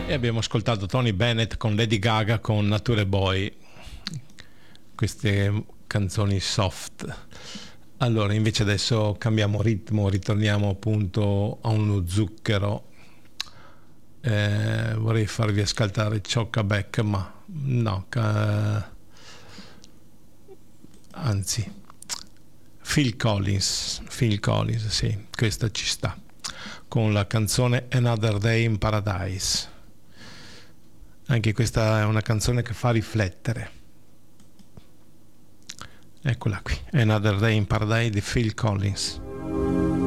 E abbiamo ascoltato Tony Bennett con Lady Gaga con Nature Boy, queste canzoni soft. Allora invece adesso cambiamo ritmo, ritorniamo appunto a uno zucchero. Vorrei farvi ascoltare Chocka Beck, ma no, anzi Phil Collins, sì, questa ci sta, con la canzone Another Day in Paradise. Anche questa è una canzone che fa riflettere. Eccola qui, Another Day in Paradise di Phil Collins.